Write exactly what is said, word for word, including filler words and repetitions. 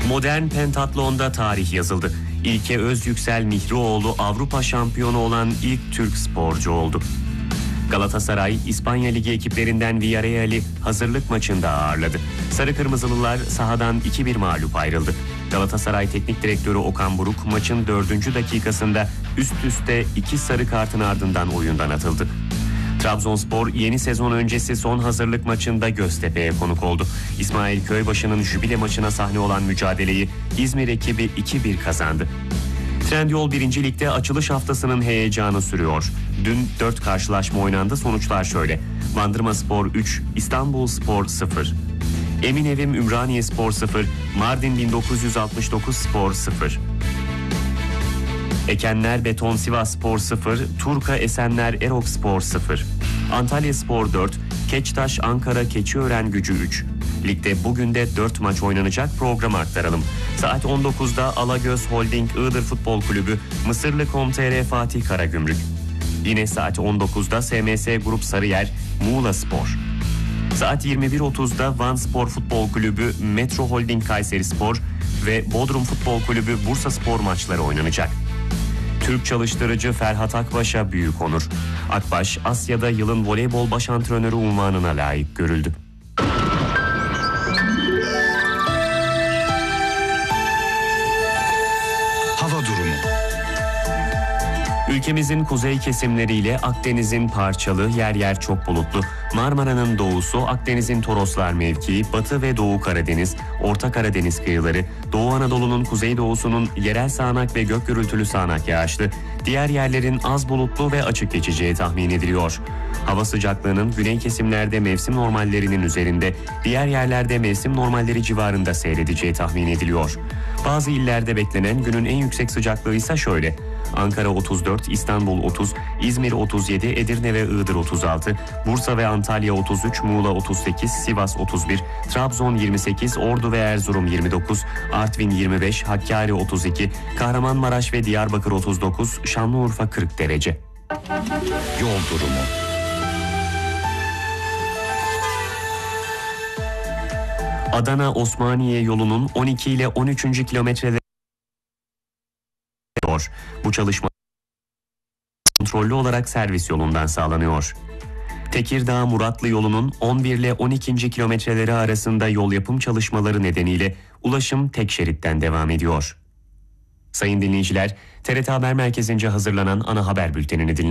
Modern pentatlonda tarih yazıldı. İlke Özyüksel Mihrioğlu Avrupa şampiyonu olan ilk Türk sporcu oldu. Galatasaray, İspanya Ligi ekiplerinden Villarreal'i hazırlık maçında ağırladı. Sarı Kırmızılılar sahadan iki bir mağlup ayrıldı. Galatasaray Teknik Direktörü Okan Buruk maçın dördüncü dakikasında üst üste iki sarı kartın ardından oyundan atıldı. Trabzonspor yeni sezon öncesi son hazırlık maçında Göztepe'ye konuk oldu. İsmail Köybaşı'nın jübile maçına sahne olan mücadeleyi İzmir ekibi iki bir kazandı. Trendyol birinci Lig'de açılış haftasının heyecanı sürüyor. Dün dört karşılaşma oynandı, sonuçlar şöyle. Bandırmaspor üç, İstanbulspor sıfır. Eminevim Ümraniyespor sıfır, Mardin bin dokuz yüz altmış dokuz Spor sıfır. Ekenler Beton Sivasspor sıfır, Turka Esenler Erokspor sıfır. Antalyaspor dört, Keçtaş Ankara Keçiören Gücü üç. Ligde bugün de dört maç oynanacak, programı aktaralım. Saat on dokuzda Alagöz Holding Iğdır Futbol Kulübü, Mısırlı nokta com nokta tr Fatih Karagümrük. Yine saat on dokuzda S M S Grup Sarıyer Muğla Spor. Saat yirmi bir otuzda Van Spor Futbol Kulübü, Metro Holding Kayserispor ve Bodrum Futbol Kulübü Bursaspor maçları oynanacak. Türk çalıştırıcı Ferhat Akbaş'a büyük onur. Akbaş, Asya'da yılın voleybol baş antrenörü unvanına layık görüldü. Hava durumu. Ülkemizin kuzey kesimleriyle Akdeniz'in parçalı, yer yer çok bulutlu. Marmara'nın doğusu, Akdeniz'in Toroslar mevkii, Batı ve Doğu Karadeniz, Orta Karadeniz kıyıları, Doğu Anadolu'nun kuzeydoğusunun yerel sağanak ve gök gürültülü sağanak yağışlı, diğer yerlerin az bulutlu ve açık geçeceği tahmin ediliyor. Hava sıcaklığının güney kesimlerde mevsim normallerinin üzerinde, diğer yerlerde mevsim normalleri civarında seyredeceği tahmin ediliyor. Bazı illerde beklenen günün en yüksek sıcaklığı ise şöyle: Ankara otuz dört, İstanbul otuz, İzmir otuz yedi, Edirne ve Iğdır otuz altı, Bursa ve Antalya otuz üç, Muğla otuz sekiz, Sivas otuz bir, Trabzon yirmi sekiz, Ordu ve Erzurum yirmi dokuz, Artvin yirmi beş, Hakkari otuz iki, Kahramanmaraş ve Diyarbakır otuz dokuz, Şanlıurfa kırk derece. Yol durumu. Adana-Osmaniye yolunun on iki ile on üçüncü kilometreleri. Bu çalışma kontrollü olarak servis yolundan sağlanıyor. Tekirdağ-Muratlı yolunun on bir ile on ikinci kilometreleri arasında yol yapım çalışmaları nedeniyle ulaşım tek şeritten devam ediyor. Sayın dinleyiciler, T R T Haber Merkezi'nce hazırlanan ana haber bültenini dinlediniz.